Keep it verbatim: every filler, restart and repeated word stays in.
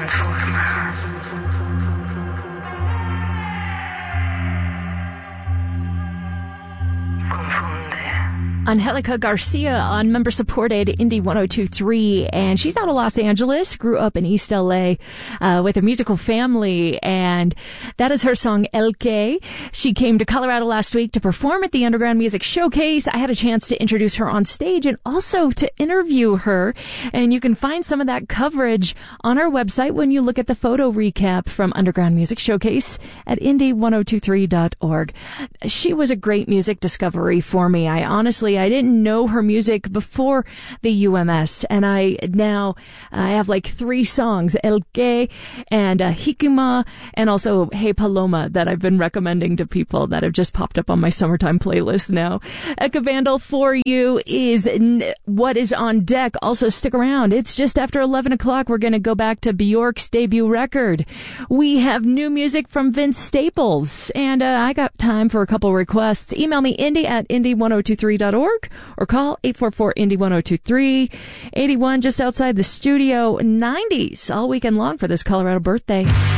Angelica Garcia on member-supported Indie one oh two point three, and she's out of Los Angeles, grew up in East L A uh, with a musical family, and that is her song El Que. She came to Colorado last week to perform at the Underground Music Showcase. I had a chance to introduce her on stage and also to interview her, and you can find some of that coverage on our website when you look at the photo recap from Underground Music Showcase at indie one oh two three dot org. She was a great music discovery for me. I honestly I didn't know her music before the U M S, and I now I have like three songs, El Que and uh, Hikima, and also Hey Paloma, that I've been recommending to people that have just popped up on my summertime playlist now. Eka Vandal for you is n- what is on deck. Also stick around. It's just after eleven o'clock. We're going to go back to Bjork's debut record. We have new music from Vince Staples, and uh, I got time for a couple requests. Email me indie at indie one oh two three dot org. Or call eight four four indie one oh two three. eighty-one just outside the studio. nineties all weekend long for this Colorado birthday.